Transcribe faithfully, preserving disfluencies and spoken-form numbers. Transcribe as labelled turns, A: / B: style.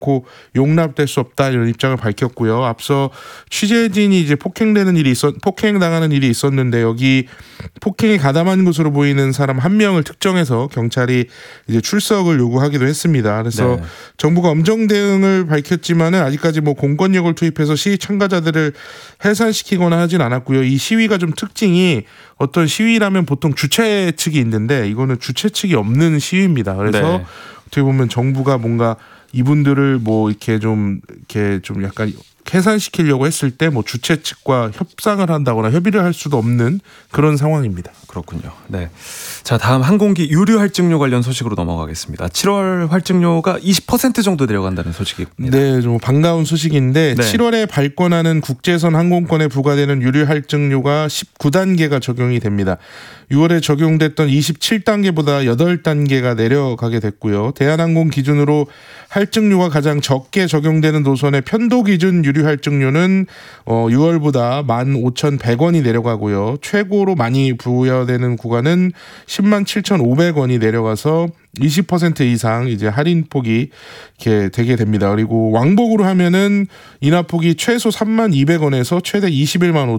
A: 결코 용납될 수 없다 이런 입장을 밝혔고요. 앞서 취재진이 이제 폭행되는 일이 있었 폭행당하는 일이 있었는데 여기 폭행에 가담한 것으로 보이는 사람 한 명을 특정해서 경찰이 이제 출석을 요구하기도 했습니다. 그래서
B: 네.
A: 정부가 엄정 대응을 밝혔지만은 아직까지 뭐 공권력을 투입해서 시위 참가자들을 해산시키거나 하진 않았고요. 이 시위가 좀 특징이 어떤 시위라면 보통 주최 측이 있는데 이거는 주최 측이 없는 시위입니다. 그래서
B: 네.
A: 어떻게 보면 정부가 뭔가 이분들을 뭐 이렇게 좀 이렇게 좀 약간 해산시키려고 했을 때 뭐 주최 측과 협상을 한다거나 협의를 할 수도 없는 그런 상황입니다.
B: 그렇군요. 네. 자, 다음 항공기 유류 할증료 관련 소식으로 넘어가겠습니다. 칠월 할증료가 이십 퍼센트 정도 내려간다는 소식입니다.
A: 네, 좀 반가운 소식인데
B: 네.
A: 칠월에 발권하는 국제선 항공권에 부과되는 유류 할증료가 십구 단계가 적용이 됩니다. 유월에 적용됐던 이십칠 단계보다 여덟 단계가 내려가게 됐고요. 대한항공 기준으로 할증료가 가장 적게 적용되는 노선의 편도 기준 유류 할증료는 어, 유월보다 만 오천백 원이 내려가고요. 최고로 많이 부여되는 구간은 십만 칠천오백 원이 내려가서 이십 퍼센트 이상 이제 할인폭이 이렇게 되게 됩니다. 그리고 왕복으로 하면은 인하폭이 최소 삼만 이백 원에서 최대 이십일만